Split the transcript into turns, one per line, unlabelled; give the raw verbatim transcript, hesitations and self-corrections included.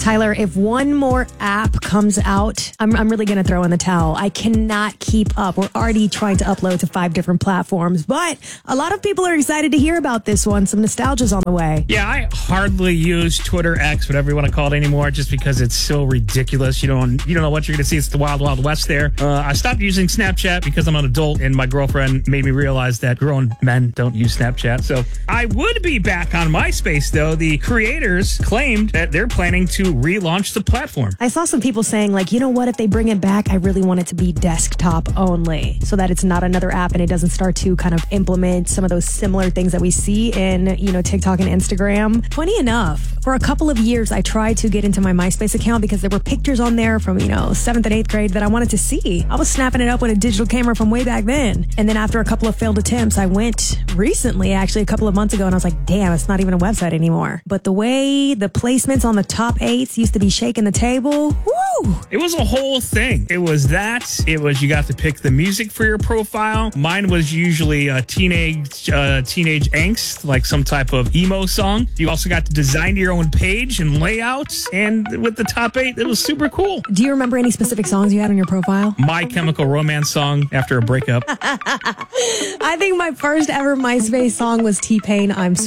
Tyler, if one more app comes out, I'm, I'm really going to throw in the towel. I cannot keep up. We're already trying to upload to five different platforms, but a lot of people are excited to hear about this one. Some nostalgia's on the way.
Yeah, I hardly use Twitter, X, whatever you want to call it anymore, just because it's so ridiculous. You don't you don't know what you're going to see. It's the wild, wild west there. Uh, I stopped using Snapchat because I'm an adult, and my girlfriend made me realize that grown men don't use Snapchat. So I would be back on MySpace, though. The creators claimed that they're planning to relaunch the platform.
I saw some people saying, like, you know what, if they bring it back, I really want it to be desktop only so that it's not another app and it doesn't start to kind of implement some of those similar things that we see in, you know, TikTok and Instagram. Funny enough, for a couple of years, I tried to get into my MySpace account because there were pictures on there from, you know, seventh and eighth grade that I wanted to see. I was snapping it up with a digital camera from way back then. And then after a couple of failed attempts, I went recently, actually a couple of months ago, and I was like, damn, it's not even a website anymore. But the way the placements on the top eights used to be shaking the table, woo!
It was a whole thing. It was that. It was you got to pick the music for your profile. Mine was usually a teenage uh, teenage angst, like some type of emo song. You also got to design your own page and layouts. And with the top eight, it was super cool.
Do you remember any specific songs you had on your profile?
My Chemical Romance song after a breakup.
I think my first ever MySpace song was T-Pain, I'm